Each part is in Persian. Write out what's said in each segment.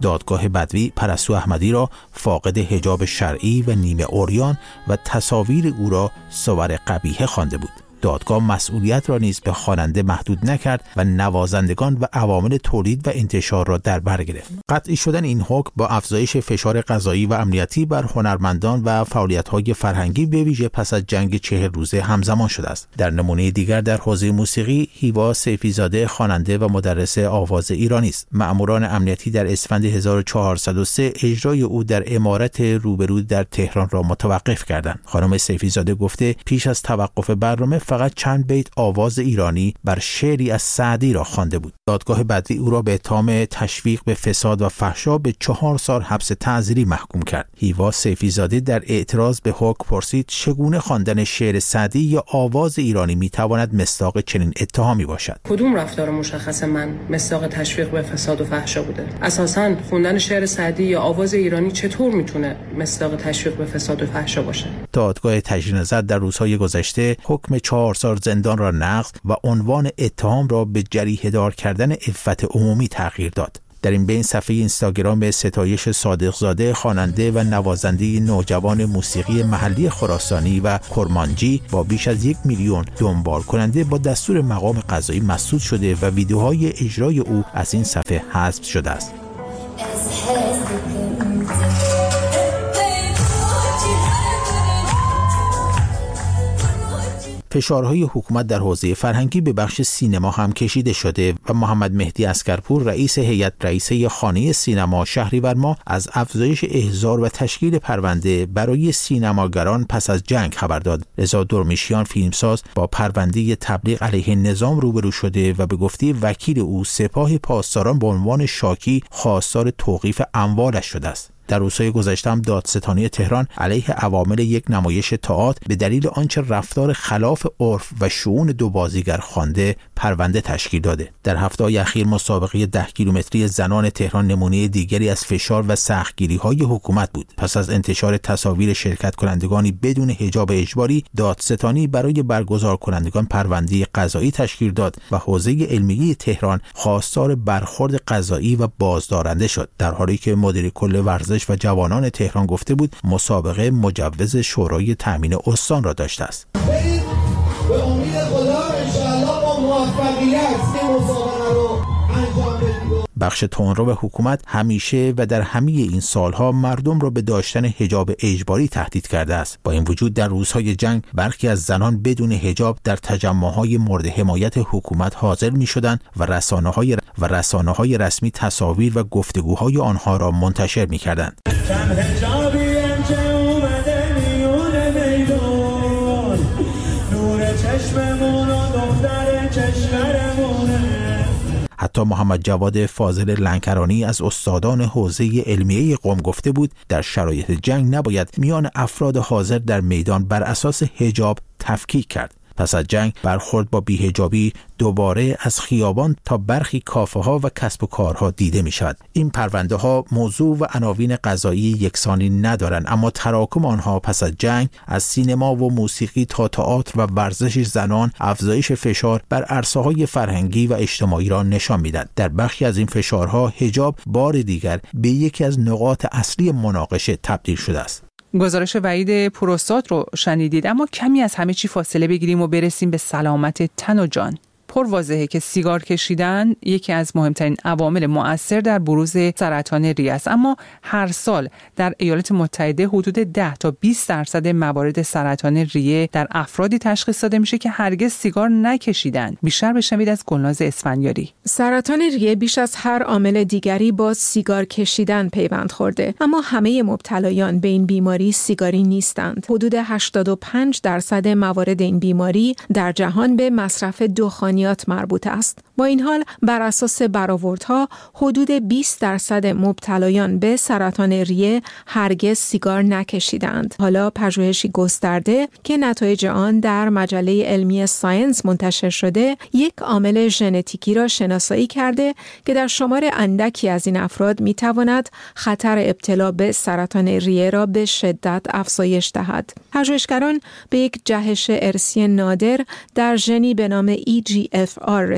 دادگاه بدوی پرستو احمدی را فاقد حجاب شرعی و نیمه عریان و تصاویر او را صور قبیحه خوانده بود. دادگاه مسئولیت را نیز به خواننده محدود نکرد و نوازندگان و عوامل تولید و انتشار را در بر گرفت. قطعی شدن این حکم با افزایش فشار قضایی و امنیتی بر هنرمندان و فعالیت‌های فرهنگی به ویژه پس از جنگ 40 روزه همزمان شده است. در نمونه دیگر در حوزه موسیقی، هیوا سیفی‌زاده خواننده و مدرس آواز ایرانی است. مأموران امنیتی در اسفند 1403 اجرای او در عمارت روبرو در تهران را متوقف کردند. خانم سیفی‌زاده گفته پیش از توقف برنامه فقط چند بیت آواز ایرانی بر شعری از سعدی را خوانده بود. دادگاه بدوی او را به اتهام تشویق به فساد و فحشا به 4 سال حبس تعزیری محکوم کرد. هیوا سیفی‌زاده در اعتراض به حکم پرسید چگونه خواندن شعر سعدی یا آواز ایرانی میتواند مصداق چنین اتهامی باشد. کدوم رفتار مشخص من مصداق تشویق به فساد و فحشا بوده؟ اساساً خوندن شعر سعدی یا آواز ایرانی چطور میتونه مصداق تشویق به فساد و فحشا باشه؟ دادگاه تجدید نظر در روزهای گذشته حکم 4 سال زندان را نقض و عنوان اتهام را به جریحه دار کردن عفت عمومی تغییر داد. در این بین صفحه اینستاگرام ستایش صادقزاده خواننده و نوازنده نوجوان موسیقی محلی خراسانی و کرمانجی با بیش از 1 میلیون دنبال کننده با دستور مقام قضایی مسدود شده و ویدیوهای اجرای او از این صفحه حذف شده است. فشارهای حکومت در حوزه فرهنگی به بخش سینما هم کشیده شده و محمد مهدی عسکرپور رئیس هیئت رئیسه خانه سینما شهریورماه از افزایش احضار و تشکیل پرونده برای سینماگران پس از جنگ خبر داد. رضا درمیشیان فیلمساز با پرونده تبلیغ علیه نظام روبرو شده و به گفته وکیل او سپاه پاسداران به عنوان شاکی خواستار توقیف اموالش شده است. در روزهای گذشته هم دادستانی تهران علیه عوامل یک نمایش تئاتر به دلیل آنچه رفتار خلاف عرف و شؤون 2 بازیگر خوانده پرونده تشکیل داده. در هفته‌های اخیر مسابقه 10 کیلومتری زنان تهران نمونه دیگری از فشار و سختگیری‌های حکومت بود. پس از انتشار تصاویر شرکت کنندگانی بدون حجاب اجباری، دادستانی برای برگزار کنندگان پرونده قضایی تشکیل داد و حوزه علمیه تهران خواستار برخورد قضایی و بازدارنده شد، در حالی که مدیر کل ورزش و جوانان تهران گفته بود مسابقه مجوز شورای تامین استان را داشته است. به امید خدا انشاءالله با موفقیت مسابقه رو انجام بدیم. بخش تندرو حکومت همیشه و در همه این سالها مردم را به داشتن حجاب اجباری تهدید کرده است. با این وجود در روزهای جنگ برخی از زنان بدون حجاب در تجمع‌های مورد حمایت حکومت حاضر می‌شدند و رسانه‌های رسمی تصاویر و گفتگوهای آنها را منتشر می‌کردند. حتی محمد جواد فاضل لنکرانی از استادان حوزه علمیه قم گفته بود در شرایط جنگ نباید میان افراد حاضر در میدان بر اساس حجاب تفکیک کرد. پس از جنگ برخورد با بی‌حجابی دوباره از خیابان تا برخی کافه‌ها و کسب و کارها دیده می‌شود. این پرونده‌ها موضوع و عناوین قضایی یکسانی ندارند، اما تراکم آنها پس از جنگ از سینما و موسیقی تا تئاتر و ورزش زنان افزایش فشار بر عرصه‌های فرهنگی و اجتماعی را نشان می‌دهد. در بخشی از این فشارها حجاب بار دیگر به یکی از نقاط اصلی مناقشه تبدیل شده است. گزارش وحید پوراستاد رو شنیدید، اما کمی از همه چی فاصله بگیریم و برسیم به سلامت تن و جان. پر واضحه که سیگار کشیدن یکی از مهمترین عوامل مؤثر در بروز سرطان ریه است، اما هر سال در ایالات متحده حدود 10 تا 20% موارد سرطان ریه در افرادی تشخیص داده میشه که هرگز سیگار نکشیدن. بیشتر بشنوید از گلناز اسفندیاری. سرطان ریه بیش از هر عامل دیگری با سیگار کشیدن پیوند خورده، اما همه مبتلایان به این بیماری سیگاری نیستند. حدود 85% موارد این بیماری در جهان به مصرف دخانی مربوط است. با این حال بر اساس برآوردها حدود 20% مبتلایان به سرطان ریه هرگز سیگار نکشیدند. حالا پژوهشی گسترده که نتایج آن در مجله علمی ساینس منتشر شده، یک عامل ژنتیکی را شناسایی کرده که در شمار اندکی از این افراد میتواند خطر ابتلا به سرطان ریه را به شدت افزایش دهد. پژوهشگران به یک جهش ارثی نادر در ژنی به نام EGFR رسیدند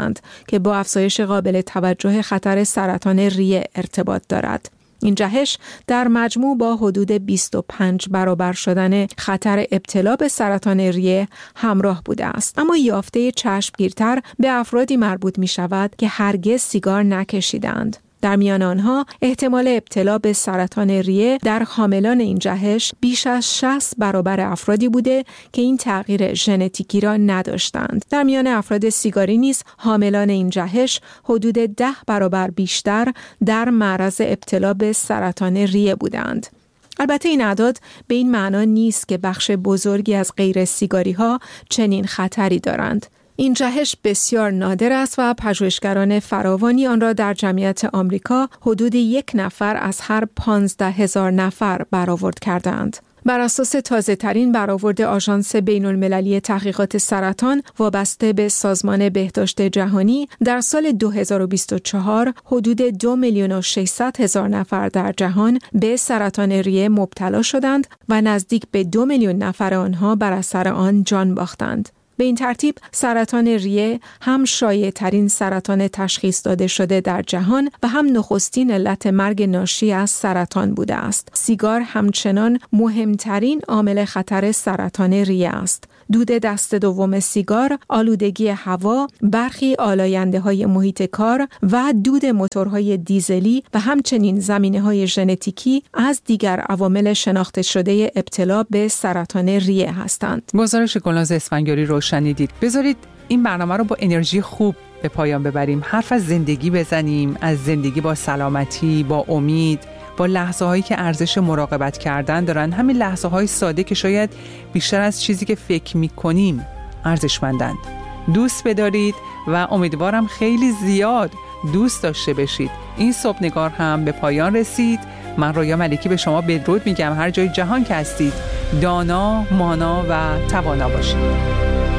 دادند که با افزایش قابل توجه خطر سرطان ریه ارتباط دارد. این جهش در مجموع با حدود 25 برابر شدن خطر ابتلا به سرطان ریه همراه بوده است. اما یافته چشمگیرتر به افرادی مربوط می شود که هرگز سیگار نکشیدند. در میان آنها احتمال ابتلا به سرطان ریه در حاملان این جهش بیش از 60 برابر افرادی بوده که این تغییر ژنتیکی را نداشتند. در میان افراد سیگاری نیز حاملان این جهش حدود 10 برابر بیشتر در معرض ابتلا به سرطان ریه بودند. البته این اعداد به این معنا نیست که بخش بزرگی از غیر سیگاری ها چنین خطری دارند. این جهش بسیار نادر است و پژوهشگران فراوانی آن را در جمعیت آمریکا حدود 1 نفر از هر 15,000 نفر برآورد کردند. بر اساس تازه‌ترین برآورد آژانس بین‌المللی تحقیقات سرطان وابسته به سازمان بهداشت جهانی، در سال 2024 حدود 2,600,000 نفر در جهان به سرطان ریه مبتلا شدند و نزدیک به 2 میلیون نفر آنها بر اثر آن جان باختند. به این ترتیب سرطان ریه هم شایع‌ترین سرطان تشخیص داده شده در جهان و هم نخستین علت مرگ ناشی از سرطان بوده است. سیگار همچنان مهمترین عامل خطر سرطان ریه است. دود دست دوم سیگار، آلودگی هوا، برخی آلاینده‌های محیط کار و دود موتورهای دیزلی و همچنین زمینه‌های ژنتیکی از دیگر عوامل شناخته شده ابتلا به سرطان ریه هستند. گزارش گلناز اسفندیاری رو شنیدید. بذارید این برنامه رو با انرژی خوب به پایان ببریم. حرف از زندگی بزنیم، از زندگی با سلامتی، با امید، با لحظه هایی که ارزش مراقبت کردن دارن. همین لحظه های ساده که شاید بیشتر از چیزی که فکر میکنیم ارزشمندند. دوست بدارید و امیدوارم خیلی زیاد دوست داشته بشید. این صبح نگار هم به پایان رسید. من رویا ملکی به شما بدرود میگم. هر جای جهان که هستید دانا، مانا و توانا باشید.